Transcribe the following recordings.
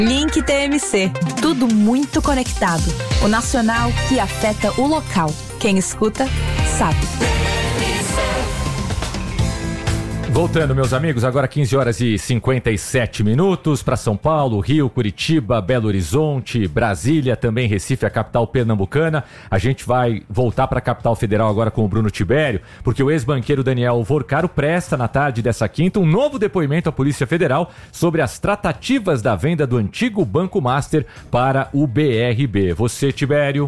Link TMC. Tudo muito conectado. O nacional que afeta o local. Quem escuta, sabe. Voltando, meus amigos, agora 15 horas e 57 minutos para São Paulo, Rio, Curitiba, Belo Horizonte, Brasília, também Recife, a capital pernambucana. A gente vai voltar para a capital federal agora com o Bruno Tibério, porque o ex-banqueiro Daniel Vorcaro presta na tarde dessa quinta um novo depoimento à Polícia Federal sobre as tratativas da venda do antigo Banco Master para o BRB. Você, Tibério?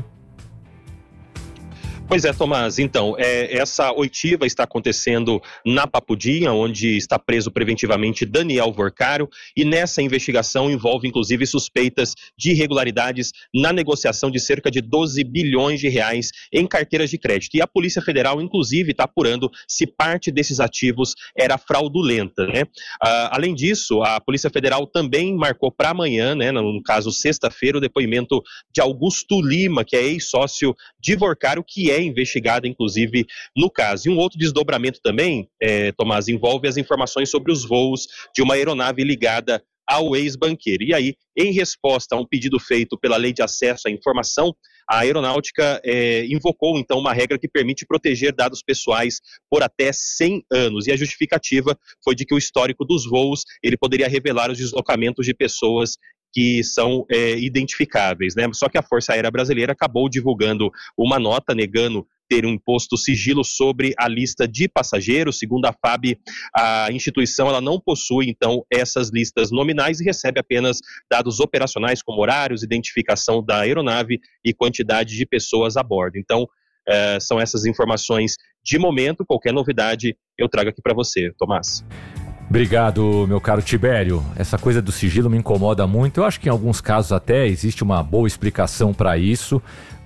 Pois é, Tomás, então, essa oitiva está acontecendo na Papudinha, onde está preso preventivamente Daniel Vorcaro, e nessa investigação envolve, inclusive, suspeitas de irregularidades na negociação de cerca de 12 bilhões de reais em carteiras de crédito. E a Polícia Federal, inclusive, está apurando se parte desses ativos era fraudulenta, né? Além disso, a Polícia Federal também marcou para amanhã, né, no caso, sexta-feira, o depoimento de Augusto Lima, que é ex-sócio de Vorcaro, que é investigada, inclusive, no caso. E um outro desdobramento também, Tomás, envolve as informações sobre os voos de uma aeronave ligada ao ex-banqueiro. E aí, em resposta a um pedido feito pela Lei de Acesso à Informação, a Aeronáutica invocou, então, uma regra que permite proteger dados pessoais por até 100 anos. E a justificativa foi de que o histórico dos voos, ele poderia revelar os deslocamentos de pessoas que são identificáveis, né? Só que a Força Aérea Brasileira acabou divulgando uma nota negando ter imposto sigilo sobre a lista de passageiros. Segundo a FAB, a instituição ela não possui, então, essas listas nominais e recebe apenas dados operacionais como horários, identificação da aeronave e quantidade de pessoas a bordo. Então, são essas informações de momento. Qualquer novidade eu trago aqui para você, Tomás. Obrigado, meu caro Tibério. Essa coisa do sigilo me incomoda muito. Eu acho que em alguns casos até existe uma boa explicação para isso,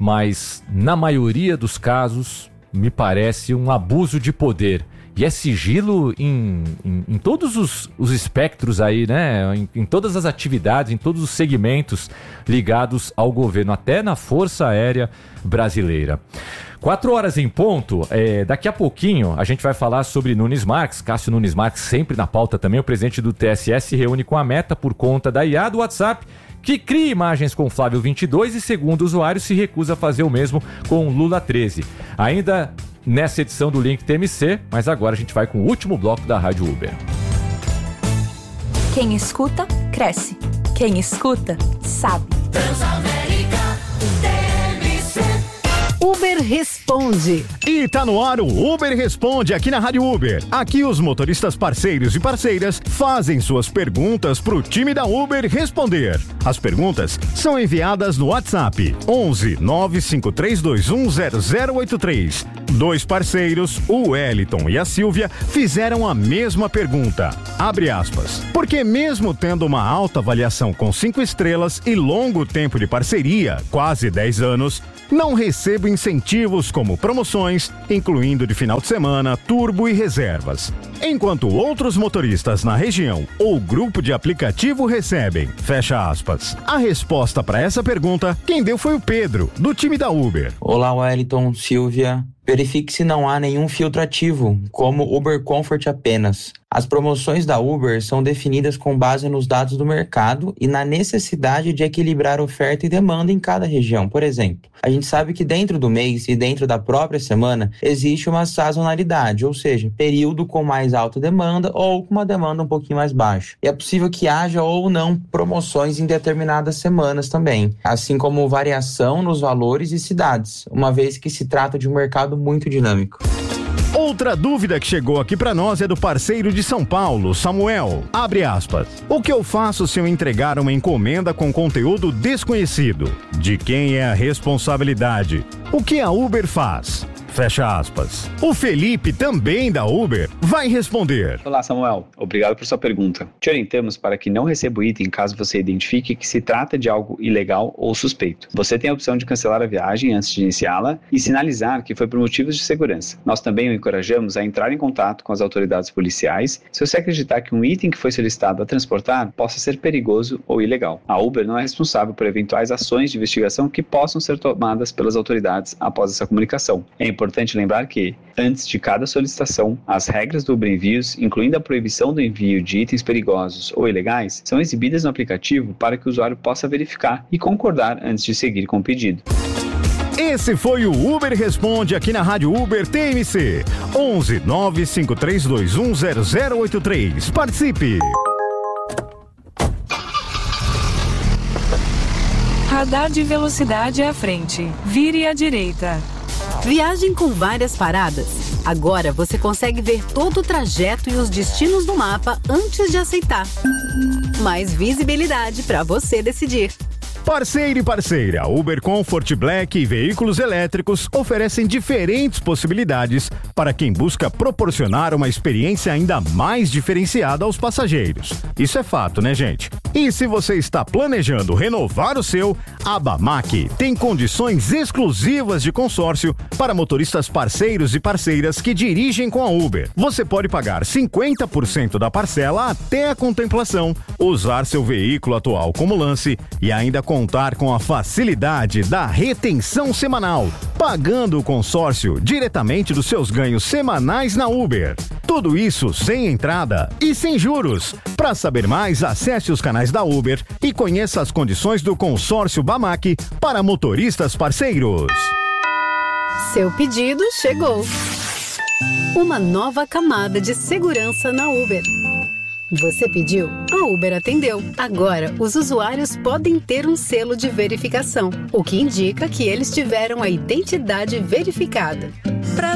mas na maioria dos casos me parece um abuso de poder. E é sigilo em todos os espectros aí, né? Em todas as atividades, em todos os segmentos ligados ao governo, até na Força Aérea Brasileira. 4 horas em ponto, daqui a pouquinho a gente vai falar sobre Nunes Marques, Cássio Nunes Marques, sempre na pauta também. O presidente do TSE se reúne com a Meta por conta da IA do WhatsApp, que cria imagens com Flávio 22 e, segundo o usuário, se recusa a fazer o mesmo com Lula 13. Ainda nessa edição do Link TMC, mas agora a gente vai com o último bloco da Rádio Uber. Quem escuta, cresce. Quem escuta, sabe. Transamérica TMC. Uber Responde. E tá no ar o Uber Responde aqui na Rádio Uber. Aqui os motoristas parceiros e parceiras fazem suas perguntas pro time da Uber responder. As perguntas são enviadas no WhatsApp 11 95321 0083. 2 parceiros, o Wellington e a Silvia, fizeram a mesma pergunta. Abre aspas. Porque mesmo tendo uma alta avaliação com 5 estrelas e longo tempo de parceria, quase 10 anos, não recebo incentivos como promoções, incluindo de final de semana, turbo e reservas. Enquanto outros motoristas na região ou grupo de aplicativo recebem. Fecha aspas. A resposta para essa pergunta, quem deu foi o Pedro, do time da Uber. Olá, Wellington, Silvia. Verifique se não há nenhum filtro ativo, como Uber Comfort apenas. As promoções da Uber são definidas com base nos dados do mercado e na necessidade de equilibrar oferta e demanda em cada região. Por exemplo, a gente sabe que dentro do mês e dentro da própria semana existe uma sazonalidade, ou seja, período com mais alta demanda ou com uma demanda um pouquinho mais baixa. E é possível que haja ou não promoções em determinadas semanas também, assim como variação nos valores e cidades, uma vez que se trata de um mercado muito dinâmico. Outra dúvida que chegou aqui pra nós é do parceiro de São Paulo, Samuel. Abre aspas. O que eu faço se eu entregar uma encomenda com conteúdo desconhecido? De quem é a responsabilidade? O que a Uber faz? Fecha aspas. O Felipe, também da Uber, vai responder. Olá, Samuel. Obrigado por sua pergunta. Te orientamos para que não receba o item caso você identifique que se trata de algo ilegal ou suspeito. Você tem a opção de cancelar a viagem antes de iniciá-la e sinalizar que foi por motivos de segurança. Nós também o encorajamos a entrar em contato com as autoridades policiais se você acreditar que um item que foi solicitado a transportar possa ser perigoso ou ilegal. A Uber não é responsável por eventuais ações de investigação que possam ser tomadas pelas autoridades após essa comunicação. É importante importante lembrar que, antes de cada solicitação, as regras do Uber Envios, incluindo a proibição do envio de itens perigosos ou ilegais, são exibidas no aplicativo para que o usuário possa verificar e concordar antes de seguir com o pedido. Esse foi o Uber Responde aqui na Rádio Uber TMC. 11 95321 0083. Participe! Radar de velocidade à frente. Vire à direita. Viagem com várias paradas. Agora você consegue ver todo o trajeto e os destinos do mapa antes de aceitar. Mais visibilidade para você decidir. Parceiro e parceira, Uber Comfort Black e veículos elétricos oferecem diferentes possibilidades para quem busca proporcionar uma experiência ainda mais diferenciada aos passageiros. Isso é fato, né, gente? E se você está planejando renovar o seu, a Bamac tem condições exclusivas de consórcio para motoristas parceiros e parceiras que dirigem com a Uber. Você pode pagar 50% da parcela até a contemplação, usar seu veículo atual como lance e ainda contar com a facilidade da retenção semanal, pagando o consórcio diretamente dos seus ganhos semanais na Uber. Tudo isso sem entrada e sem juros. Para saber mais, acesse os canais da Uber e conheça as condições do consórcio Bamac para motoristas parceiros. Seu pedido chegou. Uma nova camada de segurança na Uber. Você pediu, a Uber atendeu. Agora, os usuários podem ter um selo de verificação, o que indica que eles tiveram a identidade verificada.